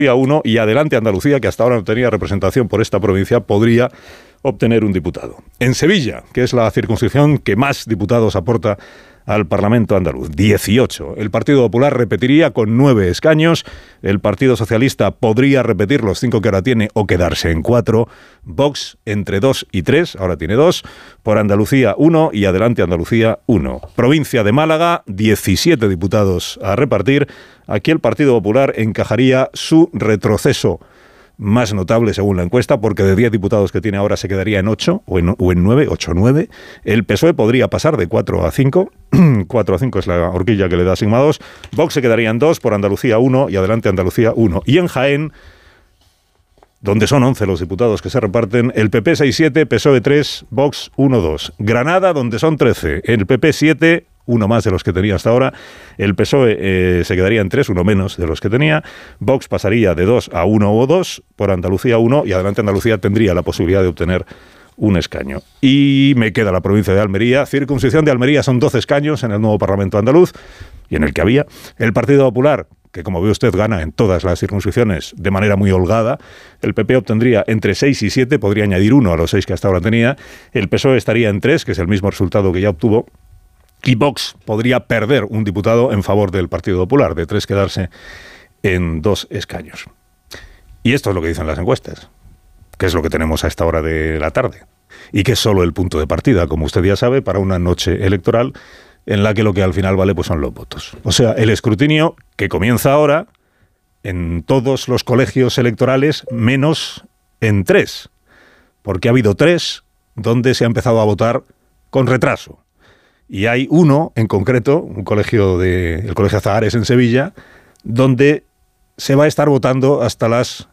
1 y Adelante Andalucía, que hasta ahora no tenía representación por esta provincia, podría obtener un diputado. En Sevilla, que es la circunscripción que más diputados aporta al Parlamento andaluz, 18. El Partido Popular repetiría con 9 escaños, el Partido Socialista podría repetir los 5 que ahora tiene o quedarse en 4, Vox entre 2 y 3, ahora tiene 2, por Andalucía 1 y Adelante Andalucía 1. Provincia de Málaga, 17 diputados a repartir. Aquí el Partido Popular encajaría su retroceso más notable según la encuesta, porque de 10 diputados que tiene ahora se quedaría en 8 o en 9, 8 o 9. El PSOE podría pasar de 4 a 5. 4 a 5 es la horquilla que le da Sigma 2. Vox se quedaría en 2, por Andalucía 1 y Adelante Andalucía 1. Y en Jaén, donde son 11 los diputados que se reparten, el PP 6-7, PSOE 3, Vox 1-2. Granada, donde son 13, el PP 7, uno más de los que tenía hasta ahora, el PSOE se quedaría en 3, uno menos de los que tenía, Vox pasaría de 2 a 1 o 2, por Andalucía 1, y Adelante Andalucía tendría la posibilidad de obtener un escaño. Y me queda la provincia de Almería. Circunscripción de Almería son 12 escaños en el nuevo Parlamento andaluz, y en el que había el Partido Popular, que como ve usted gana en todas las circunscripciones de manera muy holgada. El PP obtendría entre 6 y 7, podría añadir 1 a los 6 que hasta ahora tenía, el PSOE estaría en 3, que es el mismo resultado que ya obtuvo, y Vox podría perder un diputado en favor del Partido Popular, de 3 quedarse en 2 escaños. Y esto es lo que dicen las encuestas, que es lo que tenemos a esta hora de la tarde, y que es solo el punto de partida, como usted ya sabe, para una noche electoral en la que lo que al final vale pues son los votos. O sea, el escrutinio que comienza ahora en todos los colegios electorales, menos en 3, porque ha habido 3 donde se ha empezado a votar con retraso. Y hay uno en concreto, el Colegio Azahares en Sevilla, donde se va a estar votando hasta las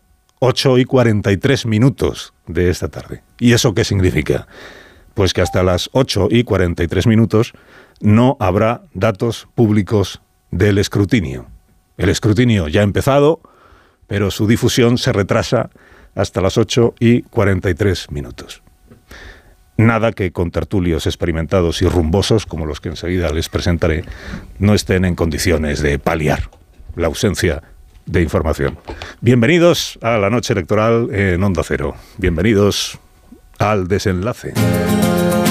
8:43 de esta tarde. ¿Y eso qué significa? Pues que hasta las 8:43 no habrá datos públicos del escrutinio. El escrutinio ya ha empezado, pero su difusión se retrasa hasta las 8:43. Nada que contertulios experimentados y rumbosos, como los que enseguida les presentaré, no estén en condiciones de paliar la ausencia de información. Bienvenidos a la noche electoral en Onda Cero. Bienvenidos al desenlace.